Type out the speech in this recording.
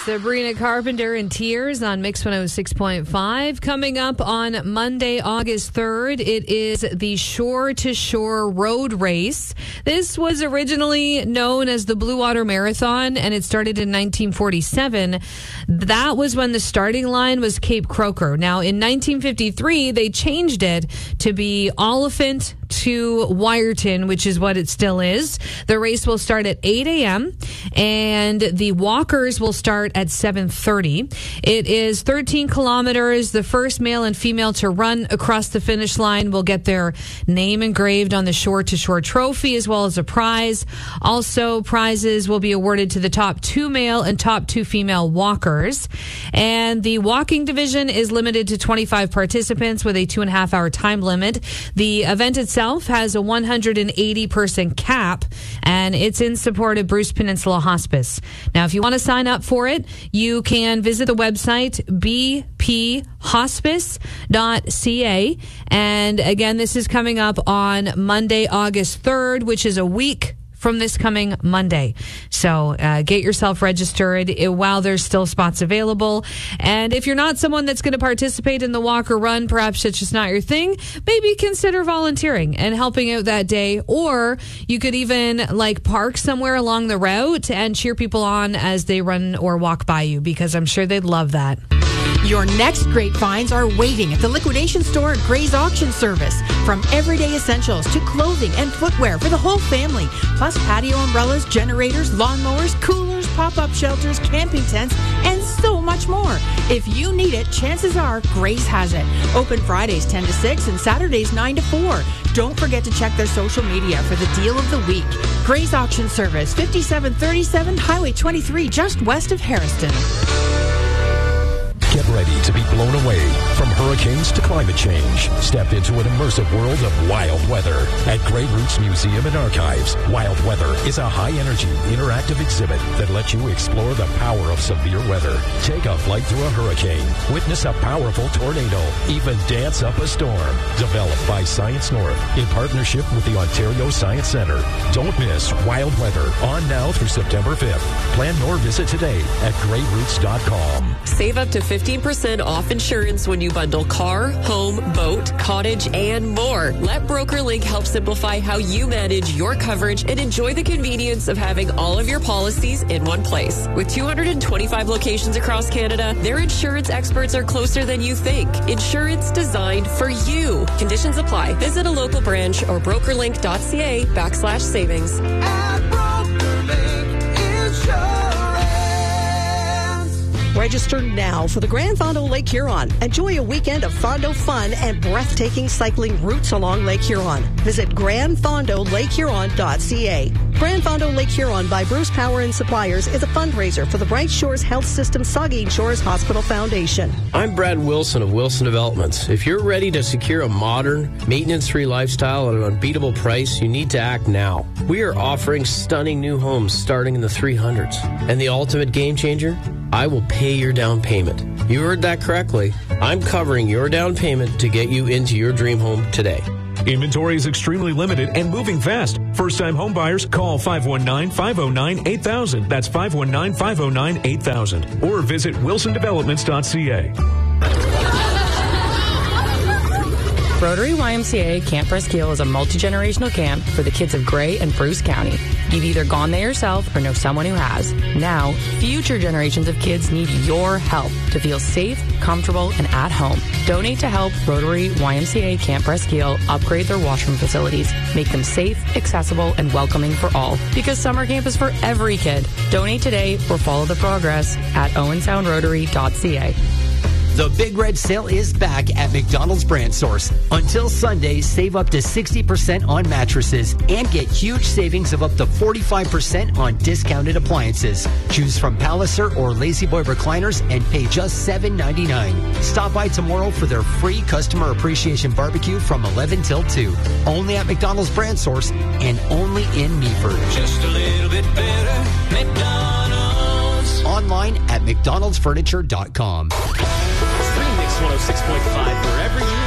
Sabrina Carpenter in Tears on Mix 106.5. Coming up on Monday, August 3rd, it is the Shore to Shore Road Race. This was originally known as the Blue Water Marathon, and it started in 1947. That was when the starting line was Cape Croker. Now, in 1953, they changed it to be Oliphant to Wyerton, which is what it still is. The race will start at 8 a.m. and the walkers will start at 7:30. It is 13 kilometers. The first male and female to run across the finish line will get their name engraved on the Shore to Shore trophy as well as a prize. Also, prizes will be awarded to the top 2 male and top 2 female walkers. And the walking division is limited to 25 participants with a 2.5-hour time limit. The event itself has a 180-person cap, and it's in support of Bruce Peninsula Hospice. Now, if you want to sign up for it, you can visit the website bphospice.ca. And again, this is coming up on Monday, August 3rd, which is a week from this coming Monday. So get yourself registered while there's still spots available. And if you're not someone that's going to participate in the walk or run, perhaps it's just not your thing, maybe consider volunteering and helping out that day. Or you could even park somewhere along the route and cheer people on as they run or walk by you, because I'm sure they'd love that. Your next great finds are waiting at the liquidation store at Gray's Auction Service. From everyday essentials to clothing and footwear for the whole family, plus patio umbrellas, generators, lawnmowers, coolers, pop-up shelters, camping tents, and so much more. If you need it, chances are Gray's has it. Open Fridays 10 to 6 and Saturdays 9 to 4. Don't forget to check their social media for the deal of the week. Gray's Auction Service, 5737 Highway 23, just west of Harriston. Get ready to be blown away from hurricanes to climate change. Step into an immersive world of wild weather at Grey Roots Museum and Archives. Wild Weather is a high-energy, interactive exhibit that lets you explore the power of severe weather. Take a flight through a hurricane, witness a powerful tornado, even dance up a storm. Developed by Science North in partnership with the Ontario Science Centre. Don't miss Wild Weather, on now through September 5th. Plan your visit today at greyroots.com. Save up to 15% off insurance when you bundle car, home, boat, cottage, and more. Let BrokerLink help simplify how you manage your coverage and enjoy the convenience of having all of your policies in one place. With 225 locations across Canada, their insurance experts are closer than you think. Insurance designed for you. Conditions apply. Visit a local branch or brokerlink.ca/savings. At BrokerLink Insurance. Register now for the Grand Fondo Lake Huron. Enjoy a weekend of Fondo fun and breathtaking cycling routes along Lake Huron. Visit grandfondolakehuron.ca. Grand Fondo Lake Huron by Bruce Power and Suppliers is a fundraiser for the Bright Shores Health System Saugeen Shores Hospital Foundation. I'm Brad Wilson of Wilson Developments. If you're ready to secure a modern, maintenance-free lifestyle at an unbeatable price, you need to act now. We are offering stunning new homes starting in the 300s. And the ultimate game changer? I will pay your down payment. You heard that correctly. I'm covering your down payment to get you into your dream home today. Inventory is extremely limited and moving fast. First-time home buyers, call 519-509-8000. That's 519-509-8000. Or visit wilsondevelopments.ca. Rotary YMCA Camp Presqu'île is a multi-generational camp for the kids of Grey and Bruce County. You've either gone there yourself or know someone who has. Now, future generations of kids need your help to feel safe, comfortable, and at home. Donate to help Rotary YMCA Camp Presqu'île upgrade their washroom facilities, make them safe, accessible, and welcoming for all. Because summer camp is for every kid. Donate today or follow the progress at owensoundrotary.ca. The Big Red Sale is back at McDonald's Brand Source. Until Sunday, save up to 60% on mattresses and get huge savings of up to 45% on discounted appliances. Choose from Palliser or Lazy Boy recliners and pay just $7.99. Stop by tomorrow for their free customer appreciation barbecue from 11 till 2. Only at McDonald's Brand Source and only in Meaford. Just a little bit better, McDonald's. Online at mcdonaldsfurniture.com. Stream Mix 106.5 wherever you